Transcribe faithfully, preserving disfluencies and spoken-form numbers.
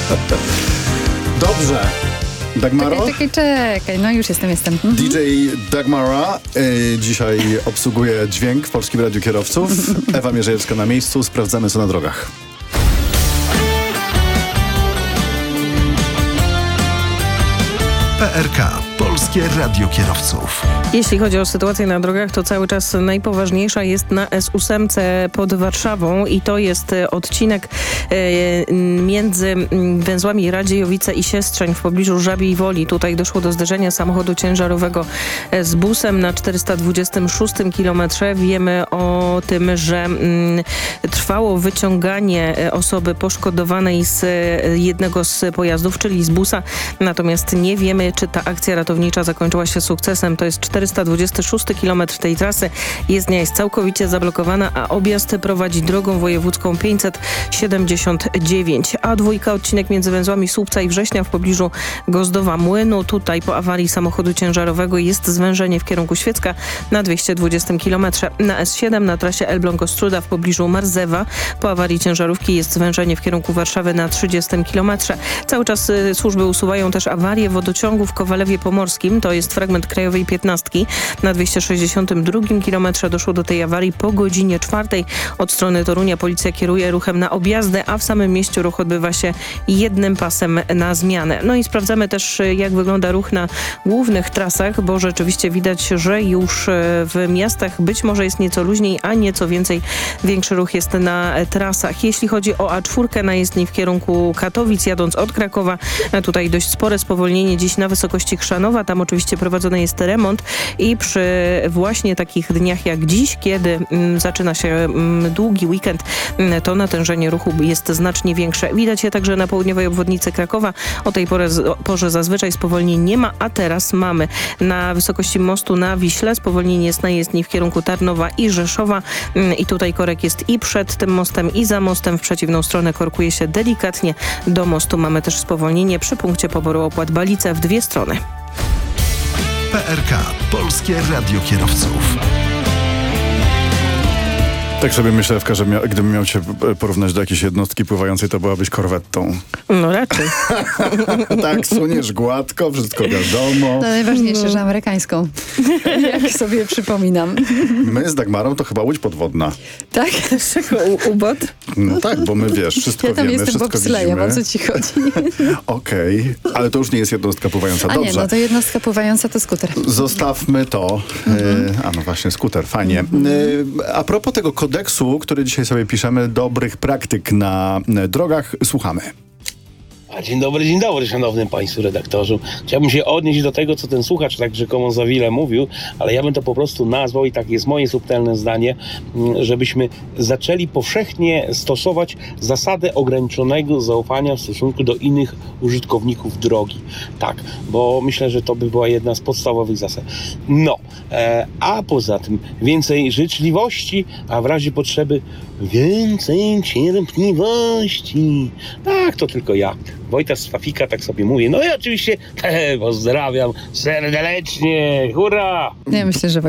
Dobrze. Dagmaro? Czekaj, czekaj, czekaj. No już jestem, jestem. Mhm. D J Dagmara y, dzisiaj obsługuje dźwięk w Polskim Radiu Kierowców. Ewa Mierzejewska na miejscu. Sprawdzamy, co na drogach. P R K. Polskie Radio Kierowców. Jeśli chodzi o sytuację na drogach, to cały czas najpoważniejsza jest na S osiem pod Warszawą i to jest odcinek e, między węzłami Radziejowice i Siestrzeń w pobliżu Żabiej Woli. Tutaj doszło do zderzenia samochodu ciężarowego z busem na czterysta dwudziestym szóstym kilometrze. Wiemy o tym, że m, trwało wyciąganie osoby poszkodowanej z jednego z pojazdów, czyli z busa. Natomiast nie wiemy, czy ta akcja ratownicza zakończyła się sukcesem. To jest czterysta dwudziesty szósty kilometr tej trasy. Jezdnia jest całkowicie zablokowana, a objazd prowadzi drogą wojewódzką pięćset siedemdziesiąt dziewięć. A dwójka odcinek między węzłami Słupca i Września w pobliżu Gozdowa Młynu. Tutaj po awarii samochodu ciężarowego jest zwężenie w kierunku Świecka na dwieście dwudziestym kilometrze. Na S siedem na trasie Elbląg-Ostróda w pobliżu Marzewa po awarii ciężarówki jest zwężenie w kierunku Warszawy na trzydziestym kilometrze. Cały czas y, służby usuwają też awarię wodociągu w Kowalewie Pomorskim. To jest fragment Krajowej piętnastki. Na dwieście sześćdziesiątym drugim kilometrze doszło do tej awarii po godzinie czwartej. Od strony Torunia policja kieruje ruchem na objazdy, a w samym mieście ruch odbywa się jednym pasem na zmianę. No i sprawdzamy też, jak wygląda ruch na głównych trasach, bo rzeczywiście widać, że już w miastach być może jest nieco luźniej, a nieco więcej większy ruch jest na trasach. Jeśli chodzi o A cztery na jezdni w kierunku Katowic, jadąc od Krakowa, tutaj dość spore spowolnienie dziś na wysokości Chrzanowa. Tam oczywiście prowadzony jest remont i przy właśnie takich dniach jak dziś, kiedy mm, zaczyna się mm, długi weekend, mm, to natężenie ruchu jest znacznie większe. Widać je także na południowej obwodnicy Krakowa. O tej porze, porze zazwyczaj spowolnień nie ma, a teraz mamy na wysokości mostu na Wiśle. Spowolnienie jest na jezdni w kierunku Tarnowa i Rzeszowa mm, i tutaj korek jest i przed tym mostem, i za mostem. W przeciwną stronę korkuje się delikatnie. Do mostu mamy też spowolnienie przy punkcie poboru opłat Balice w dwie strony. P R K. Polskie Radio Kierowców. Tak sobie myślę, Ewka, że mia- gdybym miał cię porównać do jakiejś jednostki pływającej, to byłabyś korwettą. No raczej. Tak, suniesz gładko, wszystko wiadomo. No najważniejsze, że amerykańską. Jak sobie przypominam. My z Dagmarą to chyba łódź podwodna. Tak? U- Ubot? No tak, bo my wiesz, wszystko Ja tam wiemy, jestem wszystko bobslejem, widzimy. o co ci chodzi? Okej, okay, ale to już nie jest jednostka pływająca. A Dobrze. nie, no to jednostka pływająca to skuter. Zostawmy to. Mhm. E, a no właśnie, skuter, fajnie. Mhm. E, a propos tego kodeksu, który dzisiaj sobie piszemy, dobrych praktyk na e, drogach, słuchamy. A dzień dobry, dzień dobry, szanownym państwu redaktorzu. Chciałbym się odnieść do tego, co ten słuchacz tak rzekomo za wiele mówił, ale ja bym to po prostu nazwał, i tak jest moje subtelne zdanie, żebyśmy zaczęli powszechnie stosować zasadę ograniczonego zaufania w stosunku do innych użytkowników drogi. Tak, bo myślę, że to by była jedna z podstawowych zasad. No, e, a poza tym więcej życzliwości, a w razie potrzeby więcej cierpliwości. Tak, to tylko ja. Wojtas z Fafika tak sobie mówi. No i oczywiście he, pozdrawiam serdecznie. Hurra! Ja myślę, że